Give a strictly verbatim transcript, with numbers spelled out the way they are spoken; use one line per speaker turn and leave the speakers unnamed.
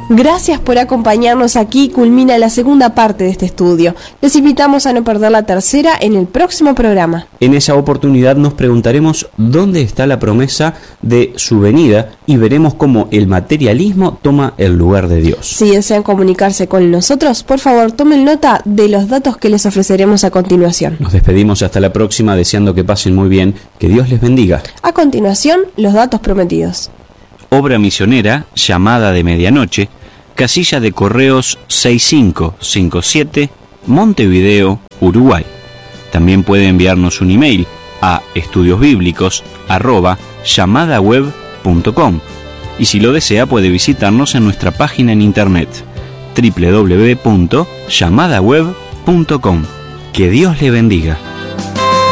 Gracias por acompañarnos aquí. Culmina la segunda parte de este estudio. Les invitamos a no perder la tercera en el próximo programa.
En esa oportunidad nos preguntaremos dónde está la promesa de su venida y veremos cómo el materialismo toma el lugar de Dios.
Si desean comunicarse con nosotros, por favor tomen nota de los datos que les ofreceremos a continuación.
Nos despedimos hasta la próxima, deseando que pasen muy bien, que Dios les bendiga.
A continuación, los datos prometidos.
Obra misionera, Llamada de Medianoche, casilla de correos seis cinco cinco siete, Montevideo, Uruguay. También puede enviarnos un email a estudiosbíblicos arroba llamadaweb punto com y si lo desea puede visitarnos en nuestra página en internet doble u doble u doble u punto llamadaweb punto com. Que Dios le bendiga.